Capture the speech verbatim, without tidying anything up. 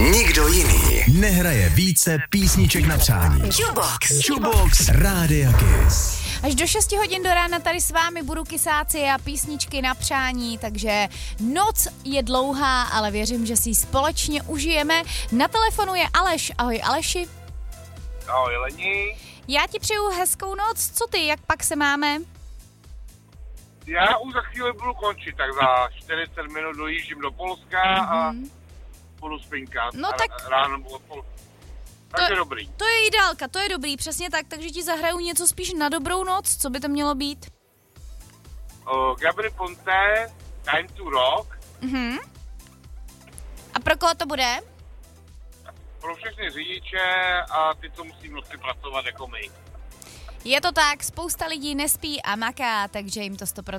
Nikdo jiný nehraje více písniček na přání. Jukebox. Jukebox Rádia Kiss. Až do šesti hodin do rána tady s vámi budu kysáci a písničky na přání, takže noc je dlouhá, ale věřím, že si ji společně užijeme. Na telefonu je Aleš. Ahoj Aleši. Ahoj Lení. Já ti přeju hezkou noc. Co ty, jak pak se máme? Já už za chvíli budu končit, tak za čtyřicet minut dojíždím do Polska mm-hmm. a budu spinkat. No tak... Ráno budu pol... Takže to, dobrý. To je ideálka, to je dobrý, přesně tak, takže ti zahraju něco spíš na dobrou noc. Co by to mělo být? Uh, Gabry Ponte, Time to Rock. Mhm. A pro koho to bude? Pro všechny řidiče a ty, co musí v noci pracovat jako my. Je to tak, spousta lidí nespí a maká, takže jim to sto procent